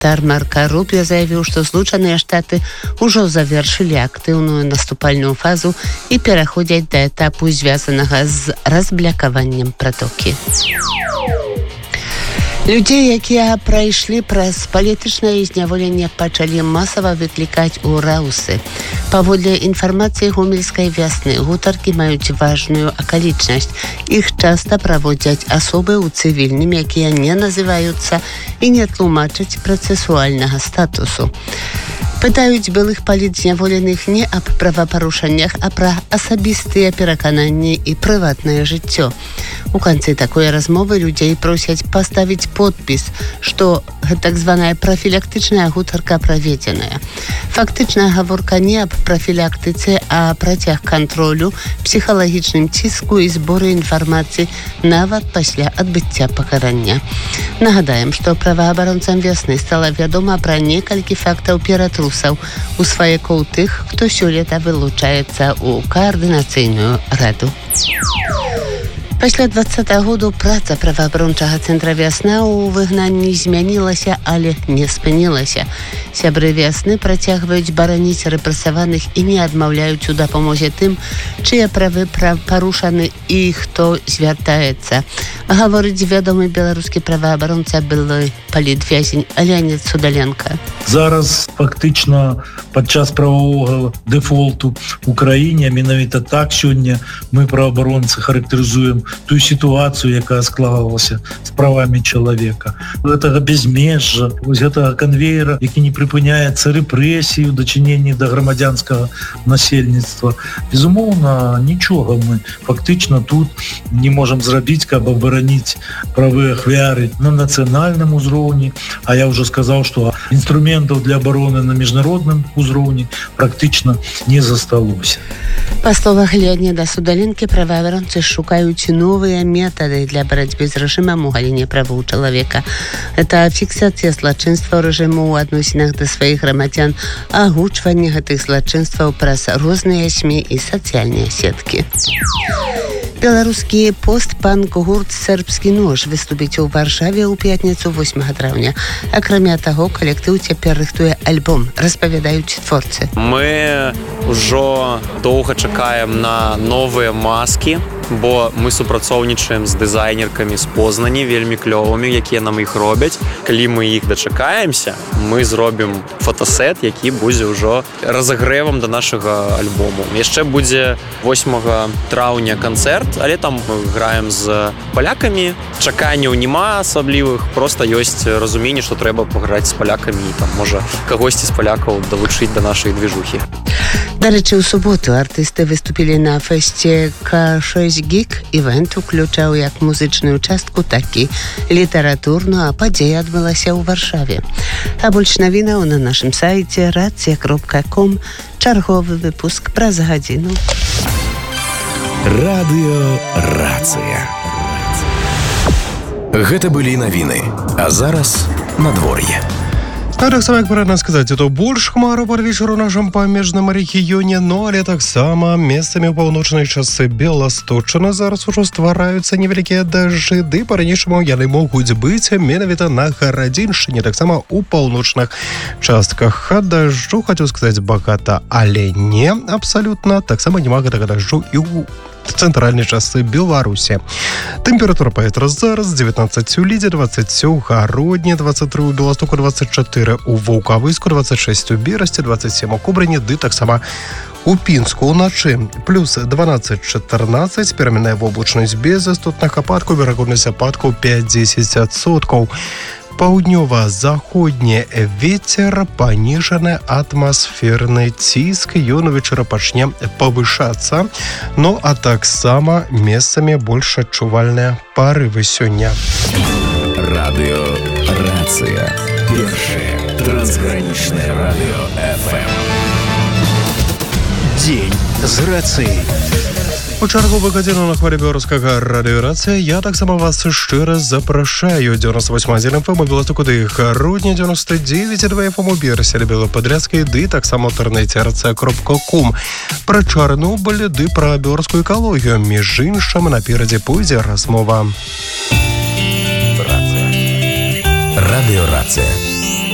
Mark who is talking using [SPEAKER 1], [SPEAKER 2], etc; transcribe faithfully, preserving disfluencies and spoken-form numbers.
[SPEAKER 1] сакратар Марка Рубіо заявіў, што Злучаныя Штаты ўжо завяршылі актыўную наступальную фазу і пераходзяць да этапу, звязанага з разблякаваннем пратокі. Людзей, якія прайшлі праз палітычнае зняволенне, пачалі масава выклікаць у раўсы. Паводле інфармацыі гомельскай вясны, гутаркі маюць важную акалічнасць. Іх часта праводзяць асобы ў цывільным, якія не называюцца і не тлумачаць працэсуальнага статусу. Пытаюць былых палітзняволеных не аб правапарушэннях, а пра асабістыя перакананні і прыватнае жыццё. У канцы такой размовы людзей просяць паставіць подпіс, што так званая прафілактычная гутарка праведзеная. Фактычная гаворка не аб прафілактыцы, а працяг кантролю, псіхалагічным ціску і зборы інфармацыі нават пасля адбыцця пакарання. Нагадаем, што праваабаронцам вясны стала вядома пра некалькі фактаў ператрусаў у сваякоў тых, хто сёлета вылучаецца ў каардынацыйную раду. Пасля двадцатага году праца праваабарончага цэнтра «Вясна» ў выгнанні змянілася, але не спынілася. Сябры «Вясны» працягваюць бараніць рэпрэсаваных і не адмаўляюць у дапамозе тым, чыя правы парушаны і хто звяртаецца. Гаворыць вядомы беларускі праваабаронца, былы палітвязень Леонід Судаленко.
[SPEAKER 2] Зараз фактычна падчас правовага дэфолту ў краіне, менавіта так сёння мы праваабаронцы характарызуем ту сітуацыю, якая склалася з правамі чалавека. Гэтага безмежжа, вось гэтага канвеера, які не прыпыняецца рэпрэсію, дачыненні да грамадзянскага насельніцтва. Безумоўна, нічога мы фактычна тут не можам зрабіць, каб абараніць правы ахвяры на нацыянальным узроўні, а я ўжо сказаў, што інструментаў для абароны на міжнародным узроўні практычна не засталося.
[SPEAKER 1] Па словах Леоніда Судаленкі, праваабаронцы шукаюць новыя метады для барацьбы з рэжымам у галіне правоў чалавека. Это фіксацыя злачынстваў рэжыму ў адносінах да сваіх грамадзян, агучванне гэтых злачынстваў праз розныя СМІ і сацыяльныя сеткі. Беларускі пост-панк-гурт «Сербскі нож» выступіць у Варшаве ў пятніцу восьмага траўня. Акрамя таго, калектыў цяпер рыхтуе альбом, распавядаюць творцы.
[SPEAKER 3] Мы ўжо доўга чакаем на новыя маскі, бо мы супрацоўнічаем з дызайнеркамі з Познані, вельмі клёвымі, якія нам іх робяць. Калі мы іх дачакаемся, мы зробім фотосет, які будзе ўжо разагрэвам да нашага альбому. Яшчэ будзе восьмага траўня канцэрт, але там мы граем з палякамі. Чаканняў няма асаблівых, проста ёсць разуменне, што трэба паграць з палякамі і там, можа, кагосьці з палякаў далучыць да нашай движухі.
[SPEAKER 1] Дарэчы, у суботу артысты выступілі на фэсце ка шэсць гік. Івент уключаў як музычную частку, так і літаратурную, а падзея адбылася ў Варшаве. А больш навінаў на нашым сайце рацыя кропка ком. Чарговы выпуск праз гадзіну.
[SPEAKER 4] Радыё «Рацыя». Гэта былі навіны, а зараз надвор'е.
[SPEAKER 5] А так само, як правильно сказаць, то больш хмару пад вечар у нашым памежным рэгіёне, но але таксама месцамі ў паўночнай частцы Беласточчыны зараз ужо ствараюцца невялікія дажджы, ды па-ранейшаму яны могуць быць менавіта на Гарадзіншчыне, таксама ў паўночных частках. А дажджу, хацеў сказаць, багата, але не абсалютна. Таксама няма гэтага дажджу і ў цэнтральнай частцы Беларусі. Тэмпература паветра зараз дзевятнаццаць у Лідзе, дваццаць у Гародні, дваццаць тры у Беластоку, дваццаць чатыры у Ваўкавыску, дваццаць шэсць у Берасці, дваццаць сем у Кобрыні, ды таксама у Пінску ўначы. Плюс дванаццаць чатырнаццаць, пераменная воблачнасць без істотных ападкаў, верагоднасць ападкаў пяць-дзесяць адсоткаў. Паўднёва-заходні вецер, паніжаны атмасферны ціск, ён увечары пачне павышацца, ну а таксама месцамі больш адчувальныя парывы сёння.
[SPEAKER 4] Радыё «Рацыя». Першае трансгранічнае радыё эф эм. Дзень з рацыяй.
[SPEAKER 5] У чарговую гадзіну на хвалі беларускага радыё «Рацыя» я таксама вас шчыра запрашаю. дзевяносто восемь адзін эф эм у Беластоку, ды Гародні, дзевяносто девять два эф эм у Берасе, Белападрядскай, ды таксама ў інтэрнэце рацыя кропка ком. Пра Чарнобыль ды пра беларускую экалогію. Між іншым, наперадзе пойдзе размова.
[SPEAKER 4] Радыё «Рацыя».